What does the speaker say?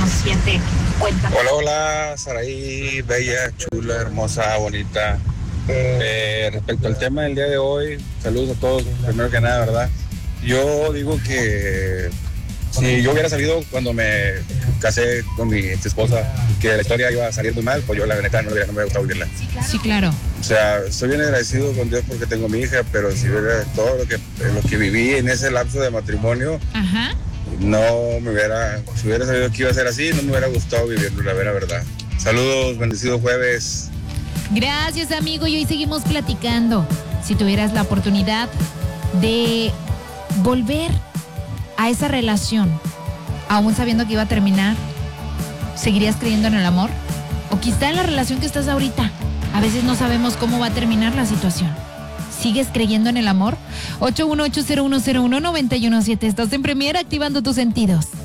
Hola, hola, Saraí, bella, chula, hermosa, bonita. Respecto al tema del día de hoy, saludos a todos, primero que nada, ¿verdad? Yo digo que si yo hubiera sabido cuando me casé con mi ex esposa que la historia iba a salir muy mal, pues yo la neta no me hubiera gustado vivirla. Sí, claro. O sea, estoy bien agradecido con Dios porque tengo mi hija, pero si hubiera todo lo que viví en ese lapso de matrimonio, Ajá. no me hubiera, si hubiera sabido que iba a ser así, no me hubiera gustado vivirlo, la verdad. Saludos, bendecido jueves. Gracias, amigo, y hoy seguimos platicando. Si tuvieras la oportunidad de volver a esa relación, aún sabiendo que iba a terminar, ¿seguirías creyendo en el amor? O quizá en la relación que estás ahorita, a veces no sabemos cómo va a terminar la situación. ¿Sigues creyendo en el amor? 81801019117. Estás en Premier, activando tus sentidos.